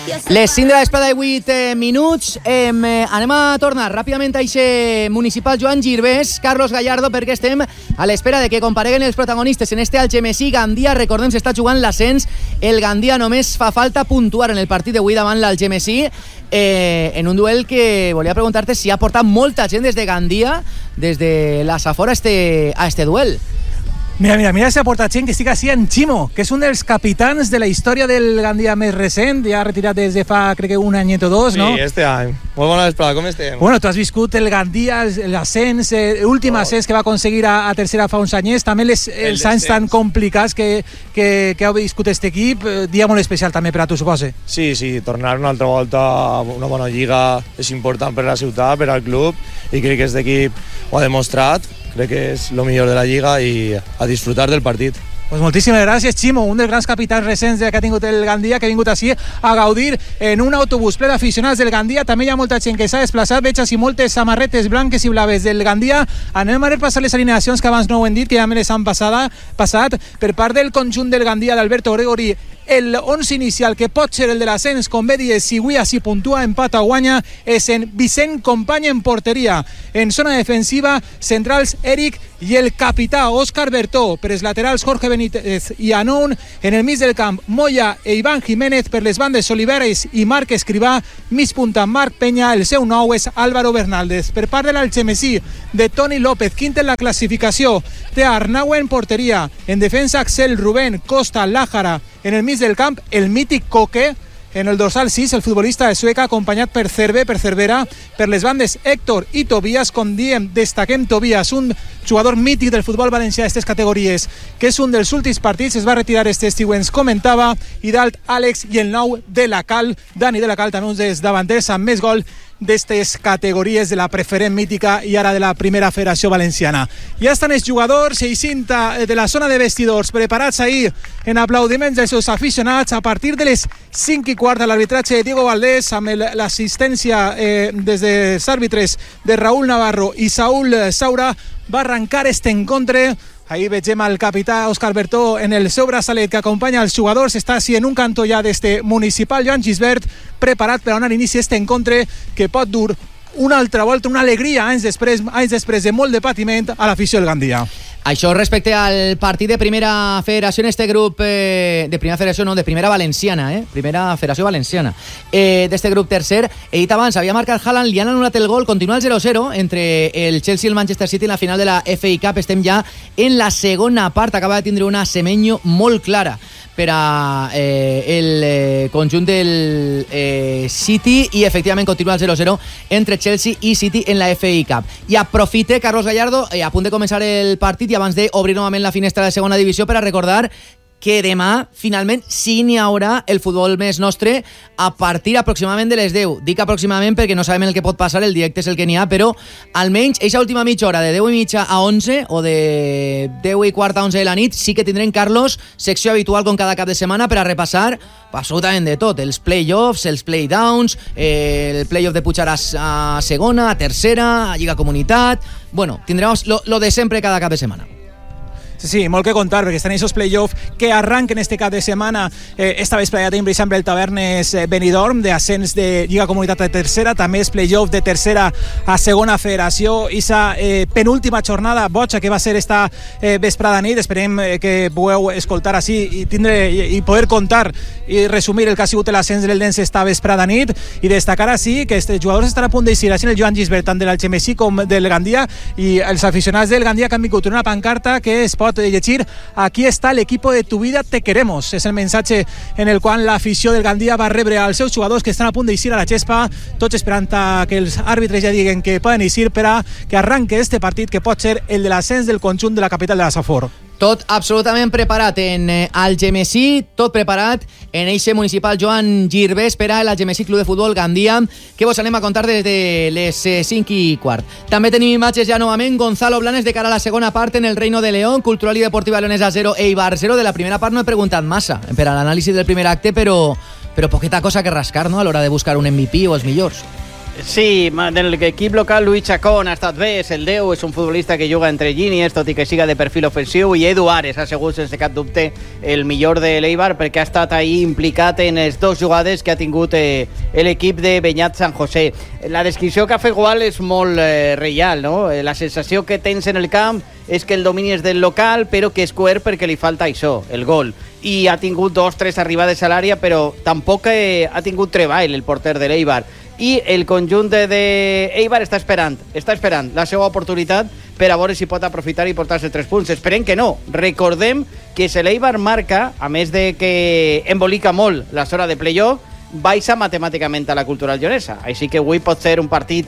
Les 5 de la vesprada i 8 minuts. Anem a tornar ràpidament a eixe municipal Joan Girbés, Carlos Gallardo, perquè estem a l'espera de que compareguen els protagonistes en este Algemesí Gandia. Recordem, s'està jugant l'ascens. El Gandia només fa falta puntuar en el partit d'avui davant l'Algemesí, en un duel que volia preguntar-te si ha portat molta gent des de Gandia, des de la Safor a este duel. Mira, se aporta gent que estic així en Chimo, que és un dels capitans de la història del Gandia més recent, ja retirat des de fa, crec que un anyet o dos, no? Sí, este any. Molt bona vesprada, com estem? Bueno, tu has viscut el Gandia, l'ascens, l'últim ascens que va aconseguir a tercera fa uns anyets, també els anys tan complicats que heu viscut aquest equip, dia molt especial també per a tu, suposo. Sí, tornar una altra volta a una bona lliga és important per a la ciutat, per al club, i crec que aquest equip ho ha demostrat. Crec que és el millor de la lliga i a disfrutar del partit. Pues moltíssimes gràcies, Chimo, un dels grans capitans recents que ha tingut el Gandia, que ha vingut així a gaudir en un autobús ple d'aficionats del Gandia. També hi ha molta gent que s'ha desplaçat, veig així moltes samarretes blanques i blaves del Gandia. Anem a repassar les alineacions que abans no ho hem dit, que ja me les han passat per part del conjunt del Gandia d'Alberto Gregori. El 11 inicial, que pot ser el de l'ascens, com bé dies, si avui així puntua, empata o guanya, és en Vicent Company en porteria. En zona defensiva, centrals Eric i el capità Òscar Bertó. Per els laterals, Jorge Benítez i Anon. En el mig del camp, Moya e Iván Jiménez. Per les bandes, Oliveres i Marc Escrivà. Mig punta, Marc Peña. El seu nou és Álvaro Bernaldez. Per part de l'Algemesí, de Toni López, quinta en la classificació. Té Arnau en porteria. En defensa, Axel Rubén, Costa, Lájara. En el mig del camp, el mític Coque. En el dorsal 6, el futbolista de Sueca, acompanyat per Cervera. Per les bandes, Héctor i Tobías. Com diem, destaquem Tobías, un jugador mític del futbol valencià d'aquestes categories, que és un dels últims partits, es va retirar este estiu, ens comentava. I dalt, Àlex i el nou de la Cal, Dani de la Cal, també un dels davanters amb més gol d'estes categories de la preferent mítica i ara de la primera federació valenciana. Ja estan els jugadors eixint de la zona de vestidors, preparats ahir en aplaudiments dels seus aficionats. A partir de les 5:15, l'arbitratge de Diego Valdés, amb l'assistència des dels àrbitres de Raúl Navarro i Saúl Saura, va arrencar este encontre. Ahí vegem al capità Òscar Bertó en el seu braçalet que acompanya els jugadors. Està així en un cantó ja d'este municipal Joan Gisbert, preparat per a donar inici a este encontre que pot dur una altra volta, una alegria anys després de molt de patiment a l'afició del Gandia. Això respecte al partit de primera federació en este grup, de primera federació no, de primera valenciana, primera federació valenciana, d'este grup tercer. He dit abans, havia marcat Haaland, li han anul·lat el gol, continua el 0-0 entre el Chelsea i el Manchester City en la final de la FA Cup. Estem ja en la segona part, acaba de tindre una Semenyo molt clara per a el conjunt del City, i efectivament continua el 0-0 entre Chelsea i City en la FA Cup. I aprofite Carlos Gallardo, a punt de començar el partit i abans d'obrir novament la finestra de segona divisió, per a recordar que demà, finalment, sí n'hi haurà el futbol més nostre a partir aproximadament de les 10. Dic aproximadament perquè no sabem el que pot passar, el directe és el que n'hi ha, però almenys eixa última mitja hora, de 10:30 a 11 o de 10:15 a 11 de la nit, sí que tindrem, Carlos, secció habitual com cada cap de setmana per a repassar absolutament de tot, els play-offs, els play-downs, el play-off de pujar a segona, a tercera, a Lliga Comunitat. Bueno, tindrem lo de sempre cada cap de setmana. Sí, molt que contar, perquè estan aquests play-off que arranquen este cap de setmana. Esta vespre ja tenim, per exemple, el Tavernes Benidorm, d'ascens de Lliga Comunitat de tercera, també és play-off de tercera a segona federació. I sa penúltima jornada boja que va ser esta vesprada nit, esperem que pugueu escoltar així i poder contar i resumir el que ha sigut l'ascens del Dense esta vesprada nit, i destacar així que els jugadors estan a punt d'eixir, així el Joan Gisbert, tant de l'Algemesí com del Gandia, i els aficionats del Gandia que han vingut una pancarta que es pot llegir: aquí està l'equipo de tu vida, te queremos. És el missatge en el qual l'afició del Gandia va rebre als seus jugadors que estan a punt d'eixir a la gespa, tots esperant que els àrbitres ja diguen que poden eixir per a que arranque este partit que pot ser el de l'ascens del conjunt de la capital de la Safor. Tot absolutament preparat en Algemesí, tot preparat en eixe municipal Joan Girbés per a l'Algemesí Club de Futbol Gandia, que vos anem a contar des de les 5:15. També tenim imatges ja novament. Gonzalo Blanes de cara a la segona part en el Reino de León, Cultural i Deportiva Leonesa 0, Eibar 0. De la primera part no he preguntat massa per a l'anàlisi del primer acte, però poqueta cosa que rascar, no?, a l'hora de buscar un MVP o els millors. Sí, en l'equip local Luis Chacón ha estat bé, és el 10, és un futbolista que juga entre línies, tot i que siga de perfil ofensiu, i Edu Ares ha sigut sense cap dubte el millor de l'Eibar perquè ha estat ahí implicat en les dues jugades que ha tingut l'equip de Beñat San José. La descripció que ha fet Gual és molt real, no? La sensació que tens en el camp és que el domini és del local, però que és coert perquè li falta això, el gol. I ha tingut 2 o 3 arribades a l'àrea, però tampoc ha tingut treball el porter de l'Eibar. I el conjunt d'Eibar està esperant la seva oportunitat per a veure si pot aprofitar i portar-se 3 punts. Esperem que no. Recordem que si l'Eibar marca, a més de que embolica molt la zona de playoff, baixa matemàticament a la Cultural Lleonesa. Així que avui pot ser un partit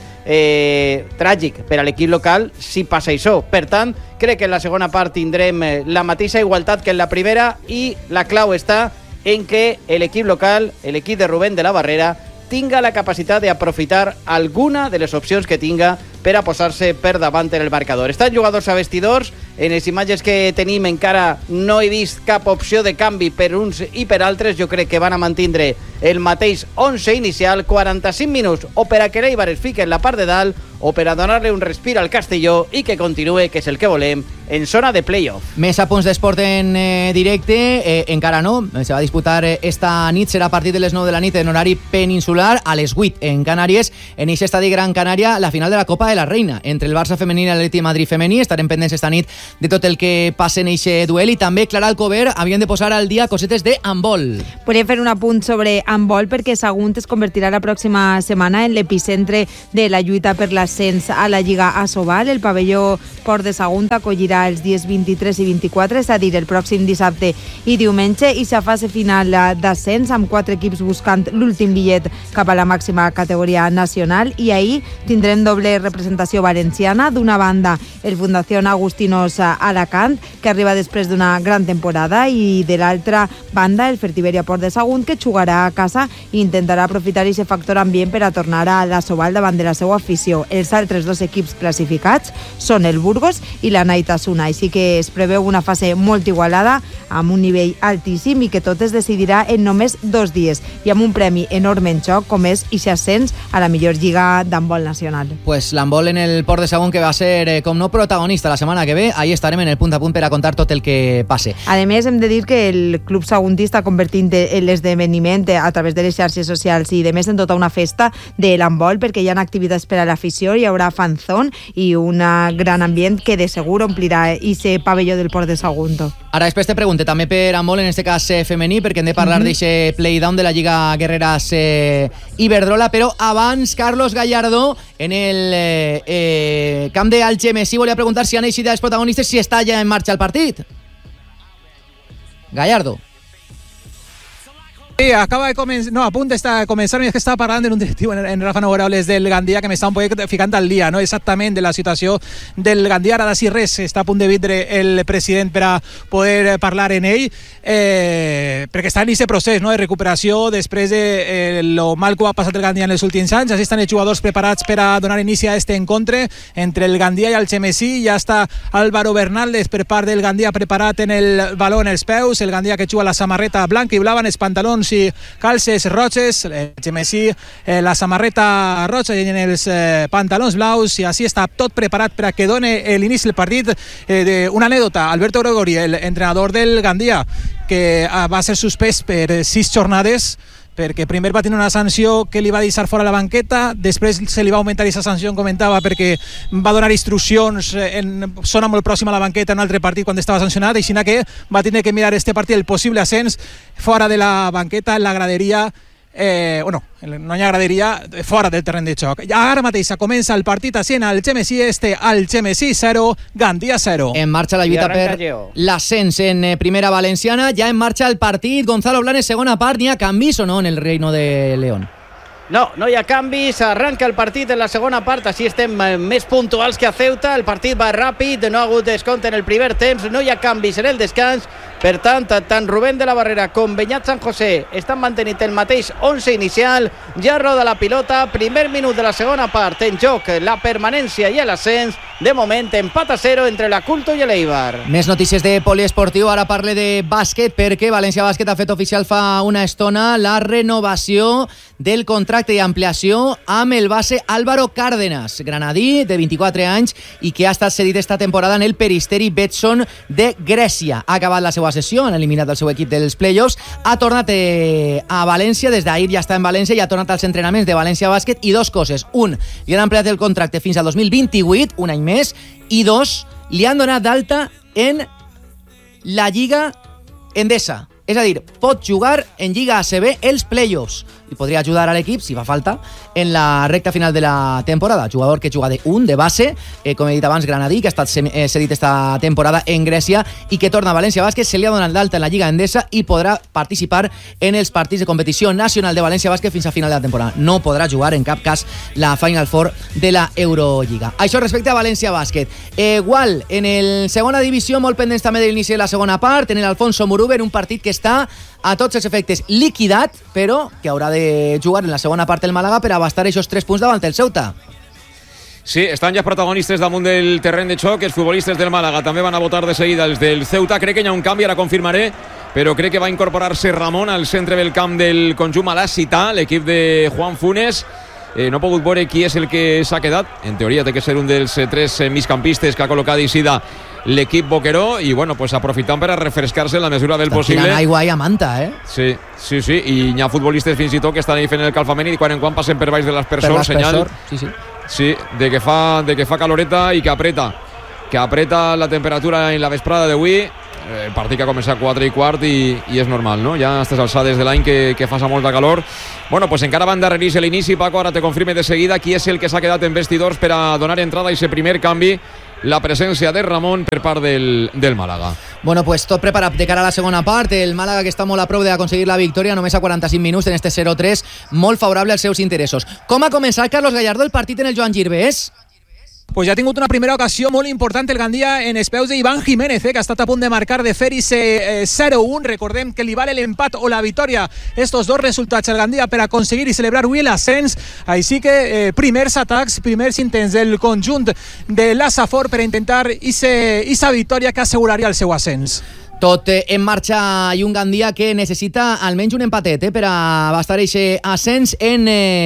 tràgic per a l'equip local si passa això. Per tant, crec que en la segona part tindrem la mateixa igualtat que en la primera i la clau està en que l'equip local, l'equip de Rubén de la Barrera, tinga la capacitat d'aprofitar alguna de les opcions que tinga per a posar-se per davant en el marcador. Estan jugadors a vestidors, en les imatges que tenim encara no he vist cap opció de canvi per uns i per altres, jo crec que van a mantindre el mateix 11 inicial, 45 minuts o per a que l'Eibar es fique en la part de dalt o per a donar-li un respir al Castelló i que continue, que és el que volem, en zona de playoff. Més apunts d'esport en directe, encara no, se va disputar esta nit, serà a partir de les 9 de la nit en horari peninsular, a les 8 en Canàries, en aquest estadi Gran Canària, la final de la Copa de la Reina, entre el Barça femení i l'Atlètic Madrid femení. Estarem pendents esta nit de tot el que passe en aquest duel, i també Clara Alcover havien de posar al dia cosetes de handbol. Podríem fer un apunt sobre handbol perquè Sagunt es convertirà la pròxima setmana en l'epicentre de la lluita per l'ascens a la Lliga Asobal. El pavelló Port de Sagunt acollirà els dies 23 i 24, és a dir, el pròxim dissabte i diumenge, i sa fase final d'ascens amb 4 equips buscant l'últim bitllet cap a la màxima categoria nacional. I ahir tindrem doble representació valenciana. D'una banda, el Fundació Agustinos Alacant, que arriba després d'una gran temporada, i de l'altra banda, el Fertiberia Port de Sagunt, que jugarà a casa i intentarà aprofitar aquest factor ambient per a tornar a l'Asobal davant de la seva afició. Els altres 2 equips classificats són el Burgos i la Naitasuna, així que es preveu una fase molt igualada, amb un nivell altíssim, i que tot es decidirà en només 2 dies, i amb un premi enorme en joc, com és aquest ascens a la millor lliga d'handbol nacional. Pues l'handbol en el Port de Sagunt, que va ser, com no, protagonista la setmana que ve. Ahí estarem en el punt a punt per a contar tot el que passe. A més, hem de dir que el club saguntí està convertint l'esdeveniment a través de les xarxes socials i de més en tota una festa de l'handbol, perquè hi ha activitats per a l'afició, hi haurà fanzón i un gran ambient que de segur omplirà aquest pavelló del Port de Sagunt. Ara després te pregunte també per handbol, en este cas femení, perquè hem de parlar d'aquest playdown de la Lliga Guerreras Iberdrola, però abans, Carlos Gallardo, en el camp d'Algemesí, volia preguntar si han eixit els protagonistes, si està ja en marxa el partit. Gallardo. Sí, acaba de començar, no, a punt de començar, és que estava parlant en un directiu en Rafa Noguerables del Gandia, que m'està un poc ficant al dia, no, exactament de la situació del Gandia. Ara d'ací res, està a punt de vindre el president per a poder parlar en ell, perquè està en aquest procés, no, de recuperació després de lo mal que ha passat el Gandia en els últims anys. Així estan els jugadors preparats per a donar inici a este encontre entre el Gandia i el Algemesí. Ja està Álvaro Bernaldez per part del Gandia preparat en el baló en els peus, el Gandia que juga la samarreta blanca i blava, en els pantalons i calces roges, el Algemesí la samarreta roja i en els pantalons blaus, i així està tot preparat per a que doni l'inici del partit. Una anècdota, Alberto Gregori, l'entrenador del Gandia, que va ser suspès per 6 jornades, perquè primer va tenir una sanció que li va deixar fora la banqueta, després se li va augmentar aquesta sanció, comentava, perquè va donar instruccions en zona molt pròxima a la banqueta en un altre partit quan estava sancionat, així que va tenir que mirar este partit, el possible ascens, fora de la banqueta, en la graderia, no hi ha graderia, fora del terreny de joc. Ara mateix comença el partit així en Algemesí, Algemesí 0, Gandia 0. En marxa la lluita per l'ascens en primera valenciana, ja en marxa el partit. Gonzalo Blanes, segona part, n'hi ha canvis o no en el Reino de León? No, no hi ha canvis, arranca el partit en la segona part, així estem més puntuals que a Ceuta, el partit va ràpid, no ha hagut descompte en el primer temps, no hi ha canvis en el descans, Per tant, tant Rubén de la Barrera com Beñat San José estan mantenint el mateix 11 inicial. Ja roda la pilota, primer minut de la segona part, en joc la permanència i l'ascens. De moment, empat a 0 entre la Culto i l'Eibar. Més notícies de poliesportiu. Ara parle de bàsquet, perquè València Bàsquet ha fet oficial fa una estona la renovació del contracte i ampliació amb el base Álvaro Cárdenas, granadí de 24 anys i que ha estat cedit esta temporada en el Peristeri Betson de Grècia. Ha acabat la seva sessió, han eliminat el seu equip dels playoffs, ha tornat a València, des d'ahir ja està en València i ha tornat als entrenaments de València Bàsquet, i dos coses: un, li han ampliat el contracte fins al 2028, un any més, i dos, li han donat d'alta en la Lliga Endesa. És a dir, pot jugar en Lliga ACB els playoffs i podria ajudar a l'equip, si fa falta, en la recta final de la temporada. Jugador que juga de base, com he dit abans, granadí, que ha estat cedit esta temporada en Grècia i que torna a València Bàsquet. Se li ha donat d'alta en la Lliga Endesa i podrà participar en els partits de competició nacional de València Bàsquet fins a final de la temporada. No podrà jugar en cap cas la Final Four de la Eurolliga. Això respecte a València Bàsquet. Igual, en el segona divisió, molt pendents també de l'inici de la segona part, en el Alfonso Muruber, un partit que està a tots els efectes liquidat, però que haurà de jugar en la segona part el Màlaga per abastar aquests 3 punts davant el Ceuta. Sí, estan ja protagonistes damunt del terreny de xoc. Els futbolistes del Màlaga també van a votar de seguida els del Ceuta. Crec que hi ha un canvi, ara confirmaré, però crec que va incorporar-se Ramon al centre del camp del conjunt malassità, l'equip de Juan Funes. No he pogut veure qui és el que s'ha quedat. En teoria té que ser un dels 3 migcampistes que ha col·locat Isida l'equip Boqueró, i bueno, pues aprofitant per a refrescar-se en la mesura del possible. Estan aigua i a manta, eh? Sí, i hi ha futbolistes fins i tot que estan ahí fent el calfament i quan en quan passen per baix de l'aspersor, senyal sí, de que fa caloreta i que apreta la temperatura en la vesprada d'avui. El partit que ha començat a 4:15 i és normal, no? Ja a aquestes alçades de l'any que fa molta calor. Bueno, pues encara van darrerís l'inici. Paco, ara te confirme de seguida qui és el que s'ha quedat en vestidors per a donar entrada a aquest primer canvi, la presència de Ramon per part del Màlaga. Bueno, pues tot preparat de cara a la segona part. El Màlaga, que està molt a prop d'aconseguir la victòria, només a 45 minuts en este 0-3, molt favorable als seus interessos. Com ha començat, Carlos Gallardo, el partit en el Joan Girbés? Pues ja ha tingut una primera ocasió molt important el Gandia en els peus d'Ivan Jiménez, que ha estat a punt de marcar, de fer ese 0-1. Recordem que li vale l'empat o la victòria estos dos resultats al Gandia per aconseguir i celebrar avui l'ascens. Així que primers atacs, primers intents del conjunt de l'Asafor per intentar esa victòria que asseguraria el seu ascens. Tot en marxa i un Gandia que necessita almenys un empatet per a bastar aquest ascens en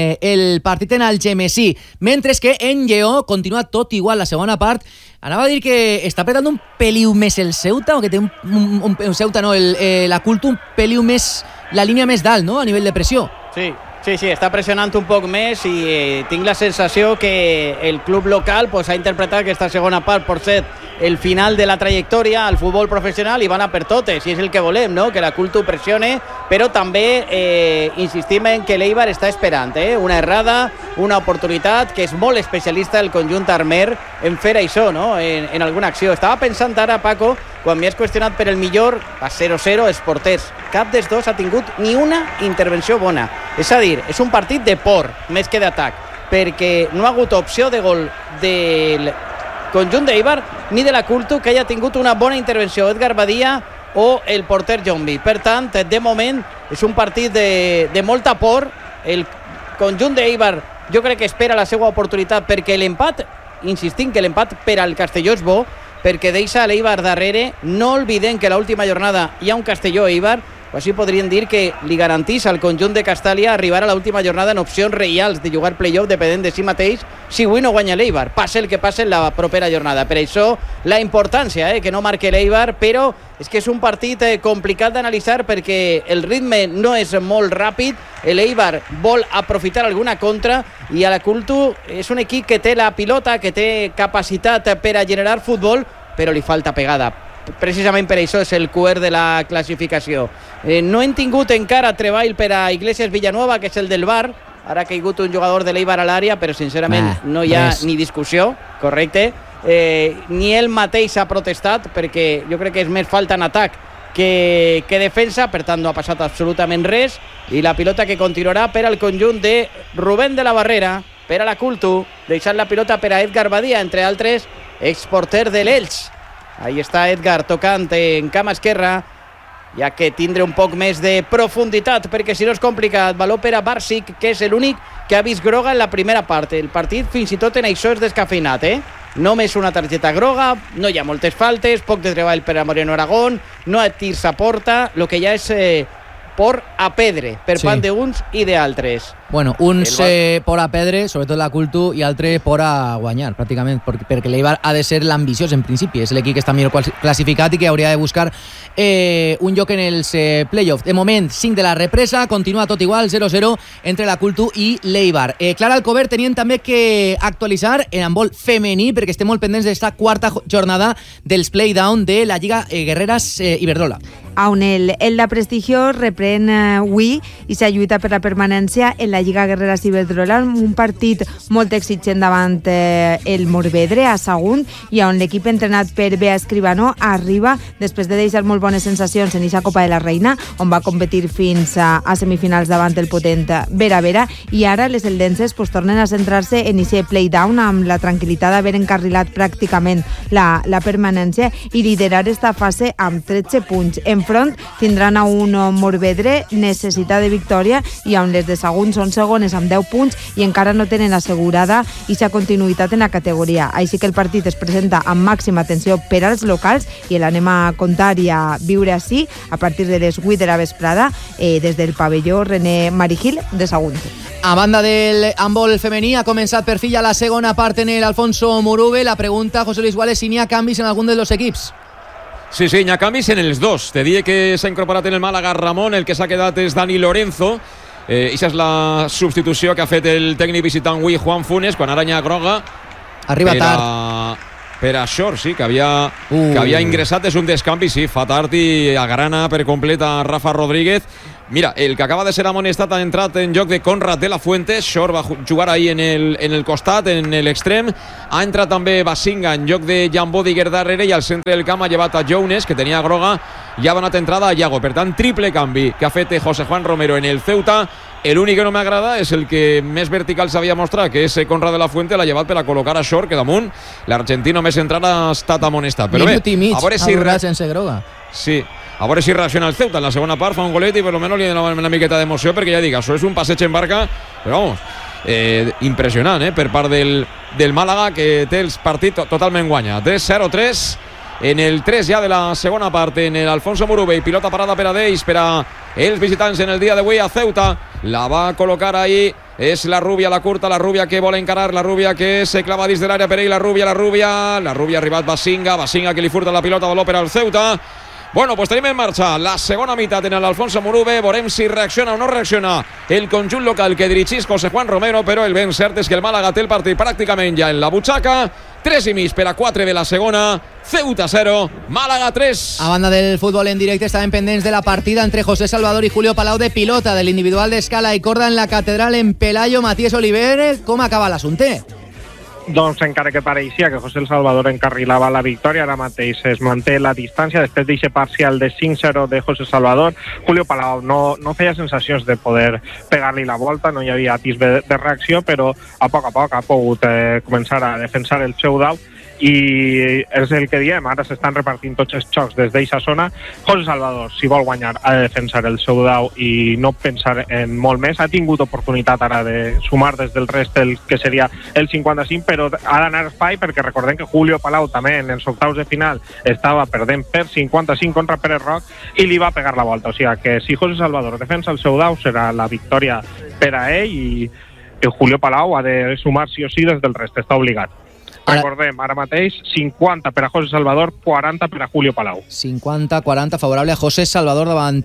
el partit en Algemesí, mentre que en Lleó continua tot igual la segona part. Anava a dir que està apretant un peliu més el Ceuta, o que té un Ceuta, no, la Culto un peliu més, la línia més dalt, no?, a nivell de pressió. Sí, està pressionant un poc més i tinc la sensació que el club local pues, ha interpretat aquesta segona part per ser el final de la trajectòria al futbol professional i van a per totes, i és el que volem, no? Que la Culto pressione, però també insistim en que l'Eibar està esperant una errada, una oportunitat, que és molt especialista el conjunt armer en fer això, no? En alguna acció. Estava pensant ara, Paco, quan m'hi has qüestionat per el millor, a 0-0 els porters. Cap dels dos ha tingut ni una intervenció bona. És a dir, és un partit de por més que d'atac, perquè no ha hagut opció de gol del conjunt d'Eibar ni de la Culto que haya tingut una bona intervenció, Edgar Badia o el porter Jombi. Per tant, de moment és un partit de molta por. El conjunt d'Eibar jo crec que espera la seva oportunitat, perquè l'empat, insistim que l'empat per al Castelló és bo, perquè deixa l'Eibar darrere. No oblidem que l'última jornada hi ha un Castelló-Eibar, o així podríem dir que li garantís al conjunt de Castàlia arribar a l'última jornada en opcions reals de jugar playoff depenent de si mateix, si avui no guanya l'Eibar, passe el que passe en la propera jornada. Per això la importància que no marque l'Eibar, però és que és un partit complicat d'analitzar perquè el ritme no és molt ràpid. L'Eibar vol aprofitar alguna contra i a la Culto és un equip que té la pilota, que té capacitat per a generar futbol, però li falta pegada. Precisament per això és el cuer de la classificació. No hem tingut encara treball per a Iglesias Villanueva, que és el del Bar. Ara ha caigut un jugador de l'Eibar a l'àrea, però sincerament no hi ha ni discussió, correcte. Ni ell mateix ha protestat, perquè jo crec que és més falta en atac que defensa, per tant no ha passat absolutament res, i la pilota que continuarà per al conjunt de Rubén de la Barrera, per a la Culto, deixant la pilota per a Edgar Badia, entre altres, exporter de l'Elx. Ahí està Edgar tocant en cama esquerra ja que tindre un poc més de profunditat, perquè si no és complicat. Valor per a Bárcic, que és l'únic que ha vist groga en la primera part. El partit fins i tot en això és descafeinat, Només una targeta groga, no hi ha moltes faltes, poc de treball per a Moreno Aragón, no hi ha tirs a porta, el que ja és por a pedre, per part d'uns i d'altres. Bueno, uns por a pedre, sobretot la Cultu, i altre por a guanyar, pràcticament, perquè l'Eibar ha de ser l'ambiciós, en principi. És l'equip que està millor classificat i que hauria de buscar un lloc en els play-offs. De moment, 5 de la represa, continua tot igual, 0-0 entre la Cultu i l'Eibar. Clara Alcover tenien també que actualitzar en handbol femení, perquè estem molt pendents d'esta quarta jornada dels play-down de la Lliga Guerreras Iberdrola. On el da Prestigio reprèn avui i s'ha lluitat per la permanència en la Lliga Guerreras Iberdrola, un partit molt exigent davant el Morvedre a segon, i on l'equip entrenat per Bea Escribano arriba després de deixar molt bones sensacions en aquesta Copa de la Reina, on va competir fins a semifinals davant el potent Vera, i ara les eldenses tornen a centrar-se en aquest play-down amb la tranquil·litat d'haver encarrilat pràcticament la permanència i liderar esta fase amb 13 punts. Enfront tindran a un Morvedre necessitat de victòria i on les de segon són segones amb 10 punts i encara no tenen assegurada aquesta continuïtat en la categoria. Així que el partit es presenta amb màxima atenció per als locals i l'anem a contar i a viure així a partir de les 8 de la vesprada des del pavelló René Marigil de Sagunt. A banda del handbol femení, ha començat per fi ja la segona part en el Alfonso Murube. La pregunta, José Luis Guales, si n'hi ha canvis en algun dels equips. Sí, hi ha canvis en els dos. Te diré que s'ha incorporat en el Màlaga Ramon, el que s'ha quedat és Dani Lorenzo. Ixa és la substitució que ha fet el tècnic visitant avui, Juan Funes, quan ara hi ha groga. Arriba tard. Per a Short, sí, que havia ingressat des un descanvi, sí, fa tard i agrana per complet a Rafa Rodríguez. Mira, el que acaba de ser amonestat ha entrat en joc de Conrad de la Fuente. Short va jugar ahí en el costat, en l'extrem. Ha entrat també Basinga en joc de Jan Bodiger darrere i al centre del camp ha llevat a Jones, que tenia groga, i ha donat entrada a Iago. Per tant, triple canvi que ha fet José Juan Romero en el Ceuta. L'únic que no m'agrada és el que més vertical s'havia mostrat, que és Conrad de la Fuente, l'ha llevat per a col·locar a Short, que damunt l'argentí només entrar ha estat amonestat. Però bé, a veure si sense groga. Sí, a veure si reacciona el Ceuta en la segona part, fa un golet i per almenys li dona una miqueta d'emoció, perquè ja dic, això és un passeig en barca, però vamos, impressionant, per part del Màlaga, que té el partit totalment guanyat. 0-3 en el 3 ja de la segona part en el Alfonso Murube, i pilota parada per a Deix, per a els visitants en el dia d'avui a Ceuta. La va col·locar ahí, és la Rubia, la curta, la Rubia que vol encarar, la Rubia que se clava dins de l'àrea per ell, la Rubia ha arribat Basinga que li furta la pilota, valor per al Ceuta. Bueno, pues tenim en marxa la segona meitat en l'Alfonso Murube. Veurem si reacciona o no reacciona el conjunt local que dirigís José Juan Romero, però el ben cert és que el Màlaga té el partit pràcticament ja en la butxaca. 3,5 per a 4 de la segona. Ceuta 0, Màlaga 3. A banda del futbol en directe, estaven pendents de la partida entre José Salvador i Julio Palau de pilota, del individual d'escala i corda en la Catedral en Pelayo. Matías Oliver, com acaba l'assumpte? Doncs encara que pareixia que José Salvador encarrilava la victòria, ara mateix es manté la distància després d'aquest parcial de 5-0 de José Salvador. Julio Palau no feia sensacions de poder pegar-li la volta, no hi havia atis de reacció, però a poc ha pogut començar a defensar el seu dau, i és el que diem, ara s'estan repartint tots els xocs des d'eixa zona. José Salvador, si vol guanyar, ha de defensar el seu dau i no pensar en molt més. Ha tingut oportunitat ara de sumar des del rest el que seria el 55, però ha d'anar espai, perquè recordem que Julio Palau també en els octaus de final estava perdent per 55 contra Pérez Roc i li va pegar la volta. O sigui que si José Salvador defensa el seu dau serà la victòria per a ell, i Julio Palau ha de sumar sí o sí des del rest, està obligat. Recordem, ara mateix, 50 per a José Salvador, 40 per a Julio Palau. 50-40 favorable a José Salvador davant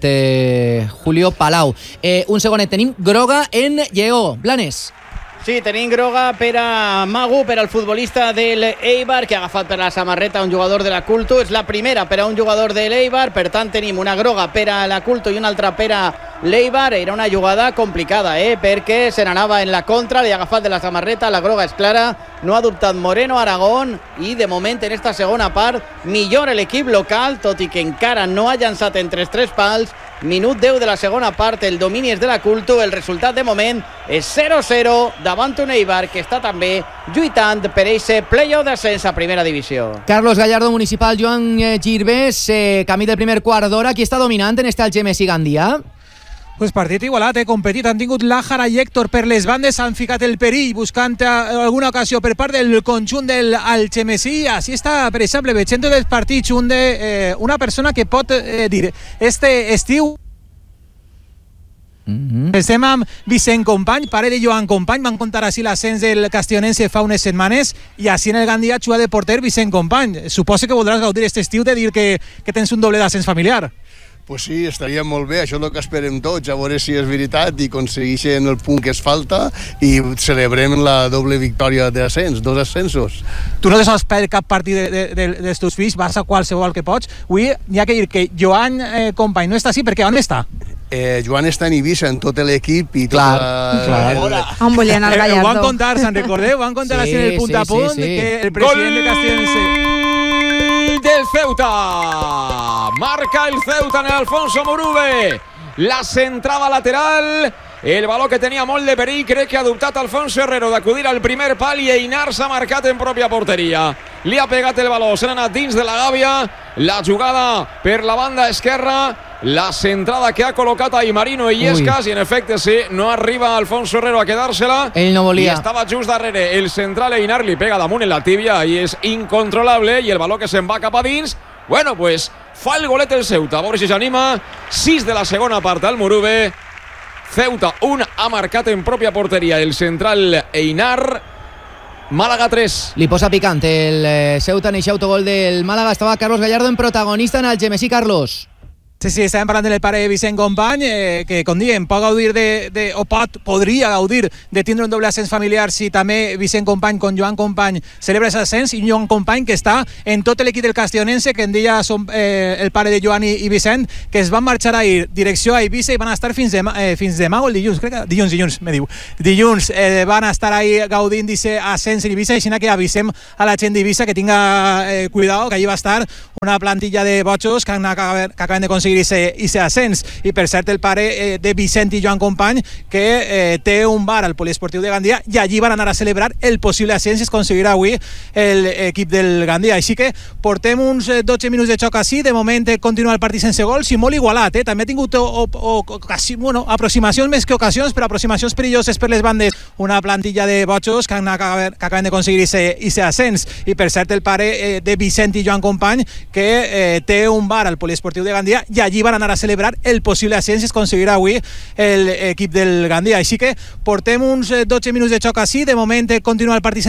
Julio Palau. Un segonet, tenim groga en Lleó. Blanes. Sí, tenim groga per a Magu, per al futbolista de l'Eibar, que ha agafat per la samarreta un jugador de la Culto. És la primera per a un jugador de l'Eibar, per tant tenim una groga per a la Culto i una altra per a l'Eibar. Era una jugada complicada, perquè se n'anava en la contra, li ha agafat de la samarreta, la groga és clara, no ha dubtat Moreno Aragón, i de moment en esta segona part millora l'equip local, tot i que encara no ha llançat entre els tres pals, minut 10 de la segona part, el domini és de la Culto, el resultat de moment és 0-0 davant un Eibar que està també lluitant per eixe playoff d'ascens a primera divisió. Carlos Gallardo, Municipal, Joan Girbés, camí del primer quart d'hora, qui està dominant en este Algemesí Gandia? Pues partit igualat, competit. Han tingut Lájara i Héctor per les bandes, han ficat el perill buscant alguna ocasió per part del conjunt del Algemesí. Així està, per exemple, veient dels partits una persona que pot dir este estiu estem amb Vicent Company, pare de Joan Company. Van contar així l'ascens del Castionense fa unes setmanes i així en el Gandia juga de porter Vicent Company. Suposo que voldràs gaudir este estiu de dir que tens un doble d'ascens familiar. Pues sí, estaria molt bé, això és el que esperem tots, a veure si és veritat i aconsegueixen el punt que es falta i celebrem la doble victòria d'ascens, 2 ascensos. Tu no te sols per cap partit dels teus fills, vas a qualsevol que pots. Avui hi ha que dir que Joan Company no està així, perquè on està? Joan està en Eivissa, en tot l'equip i On volia anar el Gallardo. Ho van contar, se'n recordeu? Van contar així en el punt a punt que el president de Castionense... del Ceuta. Marca el Ceuta en Alfonso Murube. La centrada lateral. El baló que tenia molt de perill, crec que ha adoptat Alfonso Herrero d'acudir al primer pal i Einar s'ha marcat en pròpia porteria. Li ha pegat el baló, s'ha anat dins de la gàbia. La jugada per la banda esquerra. La centrada que ha col·locat a Imarino Illescas i en efecte sí, no arriba Alfonso Herrero a quedar-se-la. Ell no volia. I estava just darrere. El central Einar li pega damunt en la tíbia i és incontrolable i el baló que se'n va cap a dins. Bueno, pues fa el golet el Ceuta. A veure si s'anima. 6 de la segona part al Murube. Ceuta 1 ha marcat en pròpia porteria el central Einar. Málaga 3. Li posa picant el Ceuta en eixe autogol del Málaga. Estava Carlos Gallardo en protagonista en Algemesí, Carlos. Sí, estàvem parlant del pare de Vicent Company, que, com diem, pot gaudir podria gaudir de tindre un doble ascens familiar si també Vicent Company con Joan Company celebra aquest ascens, i Joan Company que està en tot l'equip del Castionense, que en dia són el pare de Joan i Vicent, que es van marxar ahir direcció a Eivissa i van estar fins demà o el dilluns, crec que dilluns, me diu. Dilluns van estar ahir gaudint d'aquest ascens en Eivissa, així que avisem a la gent d'Eivissa que tinga cuidado, que allí va estar una plantilla de bojos que acaben de conseguir ese ascens. I per cert, el pare de Vicent i Joan Company que té un bar al Poliesportiu de Gandia i allí van anar a celebrar el possible ascens i es aconseguirà avui l'equip del Gandia. Així que portem uns 12 minuts de xoc així. De moment continua el partit sense gols i molt igualat. També ha tingut aproximacions més que ocasions, però aproximacions perilloses per les bandes. Una plantilla de bojos que acaben de aconseguir ese ascens. I per cert, el pare de Vicent i Joan Company que té un bar al Poliesportiu de Gandia i allí van anar a celebrar el possible ascens i es aconseguirà avui l'equip del Gandia. Així que portem uns 12 minuts de xoc així. De moment continua el partit